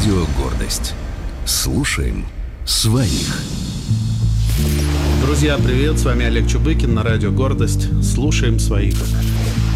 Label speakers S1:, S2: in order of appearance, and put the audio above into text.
S1: Радио «Гордость». Слушаем своих.
S2: Друзья, привет! С вами Олег Чубыкин на Радио «Гордость». Слушаем своих.